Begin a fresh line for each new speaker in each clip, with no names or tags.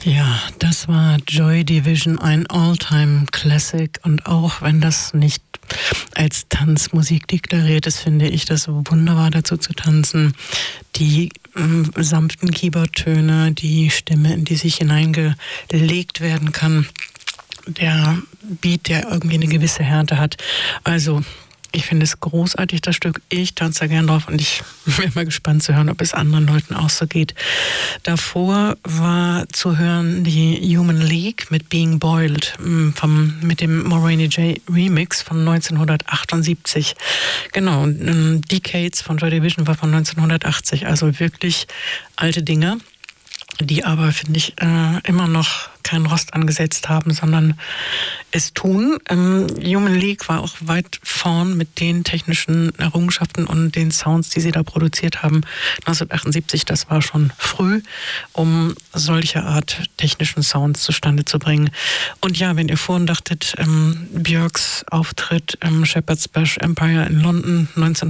Ja, das war Joy Division, ein All-Time-Classic. Und auch wenn das nicht als Tanzmusik deklariert ist, finde ich das wunderbar dazu zu tanzen. Die sanften Keyboard-Töne, die Stimme, in die sich hineingelegt werden kann. Der Beat, der irgendwie eine gewisse Härte hat. Also ich finde es großartig, das Stück. Ich tanze da gern drauf und ich bin mal gespannt zu hören, ob es anderen Leuten auch so geht. Davor war zu hören die Human League mit Being Boiled mit dem Moraine J Remix von 1978. Genau, Decades von Joy Division war von 1980, also wirklich alte Dinge, die aber, finde ich, immer noch keinen Rost angesetzt haben, sondern es tun. Human League war auch weit vorn mit den technischen Errungenschaften und den Sounds, die sie da produziert haben. 1978, das war schon früh, um solche Art technischen Sounds zustande zu bringen. Und ja, wenn ihr vorhin dachtet, Björks Auftritt im Shepherd's Bush Empire in London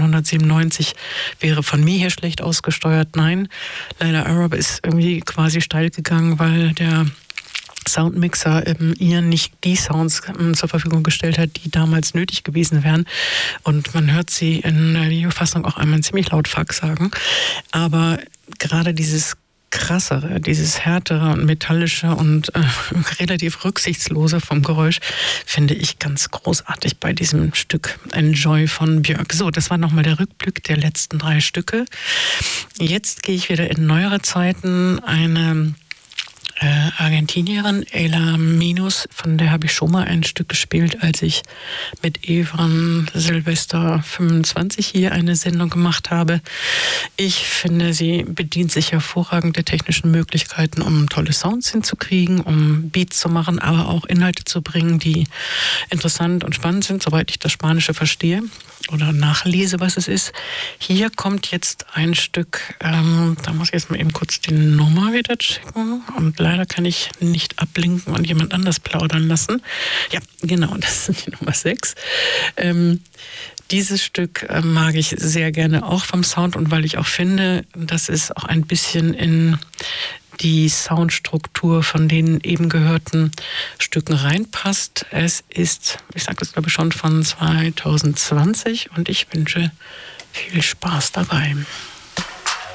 1997 wäre von mir hier schlecht ausgesteuert. Nein, Laila Arab ist irgendwie quasi steil gegangen, weil der Soundmixer ihr nicht die Sounds zur Verfügung gestellt hat, die damals nötig gewesen wären. Und man hört sie in der Videofassung auch einmal ziemlich laut Fuck sagen. Aber gerade dieses krassere, dieses härtere und metallische und relativ rücksichtslose vom Geräusch finde ich ganz großartig bei diesem Stück Enjoy von Björk. So, das war nochmal der Rückblick der letzten 3 Stücke. Jetzt gehe ich wieder in neuere Zeiten. Eine Argentinierin, Ayla Minus, von der habe ich schon mal ein Stück gespielt, als ich mit Evran Silvester 25 hier eine Sendung gemacht habe. Ich finde, sie bedient sich hervorragend der technischen Möglichkeiten, um tolle Sounds hinzukriegen, um Beats zu machen, aber auch Inhalte zu bringen, die interessant und spannend sind, soweit ich das Spanische verstehe oder nachlese, was es ist. Hier kommt jetzt ein Stück, da muss ich jetzt mal eben kurz die Nummer wieder checken und leider kann ich nicht ablinken und jemand anders plaudern lassen. Ja, genau, das ist die Nummer 6. Dieses Stück mag ich sehr gerne auch vom Sound und weil ich auch finde, dass es auch ein bisschen in die Soundstruktur von den eben gehörten Stücken reinpasst. Es ist, ich sage das glaube ich schon, von 2020 und ich wünsche viel Spaß dabei.